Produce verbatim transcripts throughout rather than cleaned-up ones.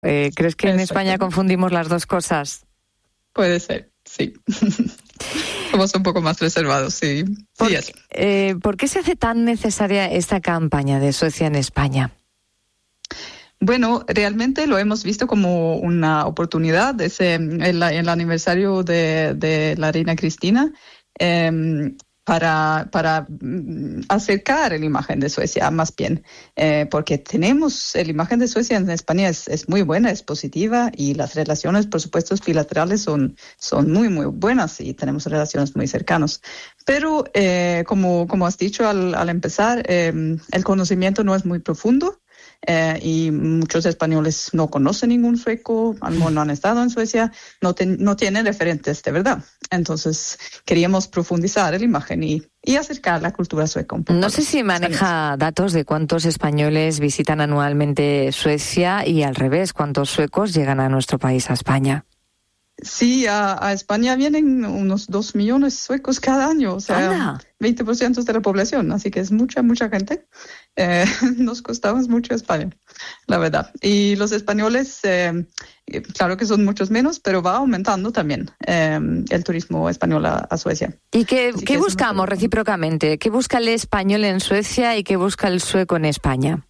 Eh, ¿Crees que en España confundimos las dos cosas? Puede ser, sí. Somos un poco más reservados, sí. ¿Por, sí es. eh, ¿Por qué se hace tan necesaria esta campaña de Suecia en España? Bueno, realmente lo hemos visto como una oportunidad. Ese, el, el aniversario de, de la reina Cristina, eh, para, para acercar la imagen de Suecia más bien, eh, porque tenemos la imagen de Suecia en España es, es muy buena, es positiva, y las relaciones, por supuesto, bilaterales son, son muy, muy buenas y tenemos relaciones muy cercanas. Pero, eh, como, como has dicho al, al empezar, eh, el conocimiento no es muy profundo. Eh, y muchos españoles no conocen ningún sueco, no han estado en Suecia, no, ten, no tienen referentes de verdad. Entonces queríamos profundizar la imagen y, y acercar la cultura sueca un poco. No sé si maneja datos de cuántos españoles visitan anualmente Suecia y al revés, cuántos suecos llegan a nuestro país, a España. Sí, a, a España vienen unos dos millones suecos cada año, o sea, ¡Anda! veinte por ciento de la población, así que es mucha, mucha gente. Eh, nos costamos mucho España, la verdad. Y los españoles, eh, claro que son muchos menos, pero va aumentando también eh, el turismo español a, a Suecia. ¿Y qué, qué buscamos recíprocamente? ¿Qué busca el español en Suecia y qué busca el sueco en España?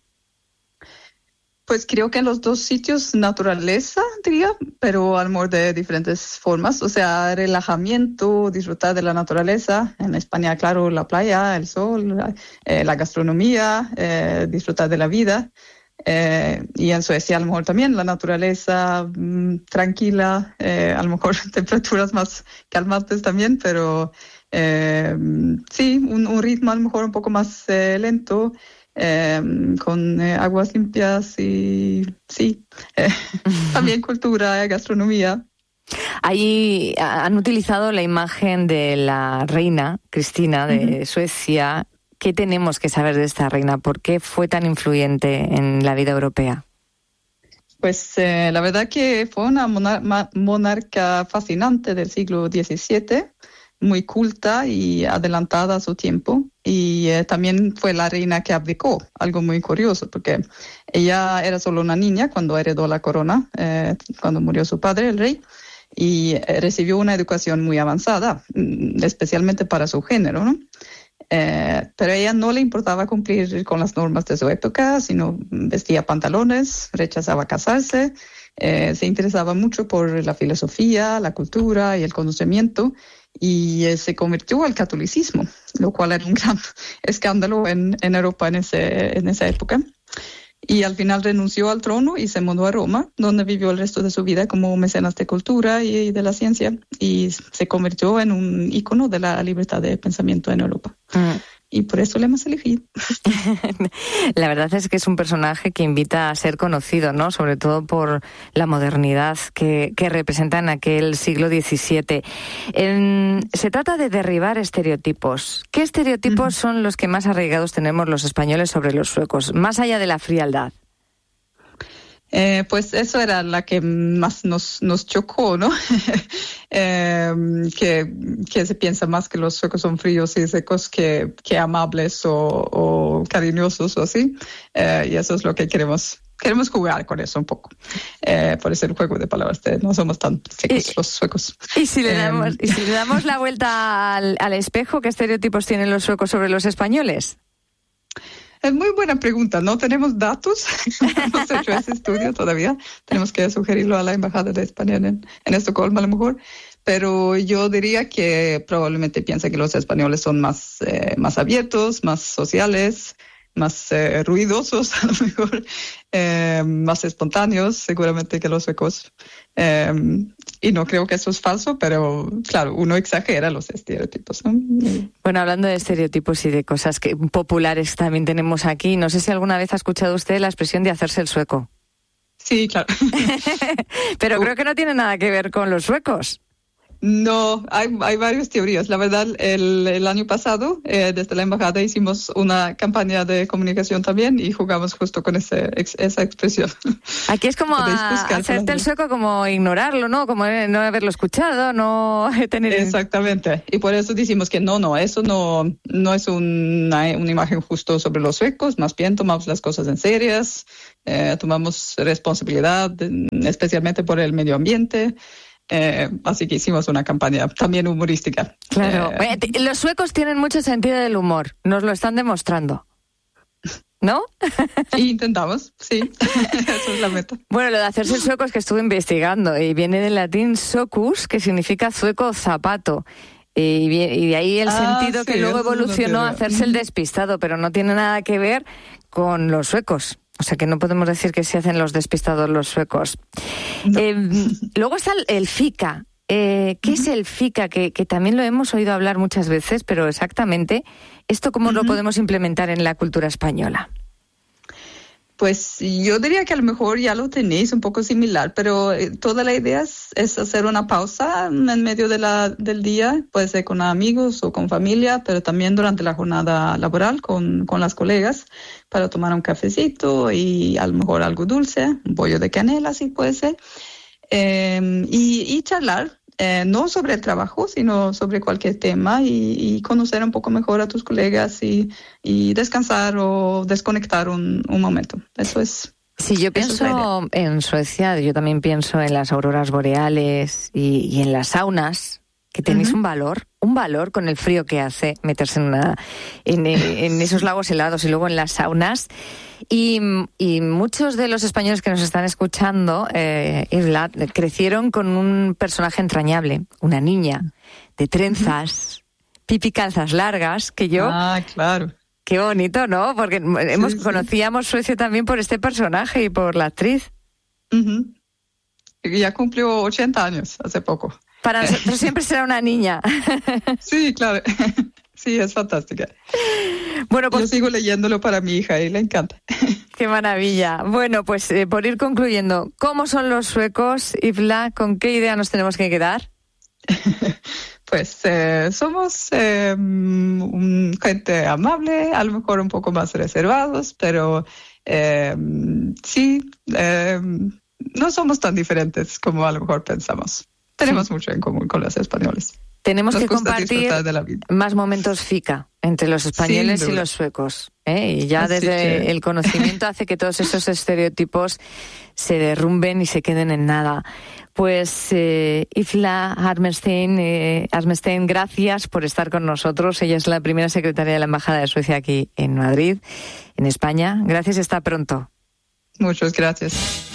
Pues creo que en los dos sitios naturaleza, diría, pero al mejor de diferentes formas. O sea, relajamiento, disfrutar de la naturaleza. En España, claro, la playa, el sol, la, eh, la gastronomía, eh, disfrutar de la vida. Eh, y en Suecia, a lo mejor también la naturaleza mmm, tranquila, eh, a lo mejor temperaturas más calmantes también, pero eh, sí, un, un ritmo a lo mejor un poco más eh, lento. Eh, con eh, aguas limpias y sí, eh, también cultura, eh, gastronomía. Ahí han utilizado la imagen de la reina Cristina de uh-huh. Suecia. ¿Qué tenemos que saber de esta reina? ¿Por qué fue tan influyente en la vida europea? Pues eh, la verdad que fue una monar- monarca fascinante del siglo diecisiete, muy culta y adelantada a su tiempo, y eh, también fue la reina que abdicó, algo muy curioso, porque ella era solo una niña cuando heredó la corona, eh, cuando murió su padre, el rey, y eh, recibió una educación muy avanzada, especialmente para su género, ¿no? Eh, pero a ella no le importaba cumplir con las normas de su época, sino vestía pantalones, rechazaba casarse, eh, se interesaba mucho por la filosofía, la cultura y el conocimiento, y eh, se convirtió al catolicismo, lo cual era un gran escándalo en, en Europa en, ese, en esa época. Y al final renunció al trono y se mudó a Roma, donde vivió el resto de su vida como mecenas de cultura y de la ciencia, y se convirtió en un ícono de la libertad de pensamiento en Europa. Mm. Y por eso le hemos elegido. La verdad es que es un personaje que invita a ser conocido, ¿no? Sobre todo por la modernidad que, que representa en aquel siglo diecisiete. En, se trata de derribar estereotipos. ¿Qué estereotipos uh-huh. son los que más arraigados tenemos los españoles sobre los suecos, más allá de la frialdad? Eh, pues eso era la que más nos, nos chocó, ¿no? eh, que, que se piensa más que los suecos son fríos y secos que, que amables o, o cariñosos o así. Eh, y eso es lo que queremos. Queremos jugar con eso un poco. Eh, por eso el juego de palabras, de no somos tan secos y, los suecos. Y si le damos, eh, y si le damos la vuelta al, al espejo, ¿qué estereotipos tienen los suecos sobre los españoles? Es muy buena pregunta. No tenemos datos. No hemos hecho ese estudio todavía. Tenemos que sugerirlo a la Embajada de España en, en Estocolmo a lo mejor. Pero yo diría que probablemente piensa que los españoles son más, eh, más abiertos, más sociales, más eh, ruidosos a lo mejor, eh, más espontáneos seguramente que los suecos. Eh, y no creo que eso es falso, pero claro, uno exagera los estereotipos, ¿no? Bueno, hablando de estereotipos y de cosas que populares también tenemos aquí, no sé si alguna vez ha escuchado usted la expresión de hacerse el sueco. Sí, claro. Pero creo que no tiene nada que ver con los suecos. No, hay, hay varias teorías. La verdad, el, el año pasado, eh, desde la embajada hicimos una campaña de comunicación también y jugamos justo con ese, ex, esa expresión. Aquí es como a, hacerte el sueco, como ignorarlo, ¿no? Como no haberlo escuchado, no tener... Exactamente. Y por eso decimos que no, no, eso no, no es una, una imagen justo sobre los suecos, más bien tomamos las cosas en serias, eh, tomamos responsabilidad, especialmente por el medio ambiente. Eh, así que hicimos una campaña también humorística. Claro, eh, los suecos tienen mucho sentido del humor, nos lo están demostrando, ¿no? Intentamos, sí, eso es la meta. Bueno, lo de hacerse el sueco es que estuve investigando y viene del latín socus, que significa sueco o zapato. Y, y de ahí el ah, sentido sí, que luego evolucionó a hacerse el despistado, pero no tiene nada que ver con los suecos. O sea que no podemos decir que se hacen los despistados los suecos. No. Eh, luego está el, el fika. Eh, ¿Qué uh-huh. es el fika? Que, que también lo hemos oído hablar muchas veces, pero exactamente, ¿esto cómo uh-huh. lo podemos implementar en la cultura española? Pues yo diría que a lo mejor ya lo tenéis un poco similar, pero toda la idea es, es hacer una pausa en medio de la, del día, puede ser con amigos o con familia, pero también durante la jornada laboral con, con las colegas, para tomar un cafecito y a lo mejor algo dulce, un bollo de canela, si puede ser, eh, y, y charlar. Eh, no sobre el trabajo, sino sobre cualquier tema y, y conocer un poco mejor a tus colegas y, y descansar o desconectar un, un momento. Eso es. Sí, yo pienso en Suecia, yo también pienso en las auroras boreales y, y en las saunas, que tenéis uh-huh. un valor, un valor con el frío que hace meterse en, una, en, en esos lagos helados y luego en las saunas. Y, y muchos de los españoles que nos están escuchando, eh, Isla, crecieron con un personaje entrañable, una niña de trenzas, pipi calzas largas, que yo... Ah, claro. Qué bonito, ¿no? Porque hemos, sí, sí. conocíamos Suecia también por este personaje y por la actriz. Uh-huh. Ya cumplió ochenta años hace poco. Para nosotros siempre será una niña. Sí, claro. Sí, es fantástica. Bueno, pues, yo sigo leyéndolo para mi hija y le encanta. Qué maravilla. Bueno, pues eh, por ir concluyendo, ¿cómo son los suecos, Isla? ¿Con qué idea nos tenemos que quedar? Pues eh, somos eh, un, gente amable, a lo mejor un poco más reservados, pero eh, sí, eh, no somos tan diferentes como a lo mejor pensamos. Tenemos sí. mucho en común con los españoles. Tenemos Nos que compartir más momentos fika entre los españoles y los suecos, ¿eh? Y ya Así desde que... el conocimiento hace que todos esos estereotipos se derrumben y se queden en nada. Pues eh, Isla Harmenstein, eh, Harmenstein, gracias por estar con nosotros. Ella es la primera secretaria de la Embajada de Suecia aquí en Madrid, en España. Gracias y hasta pronto. Muchas gracias.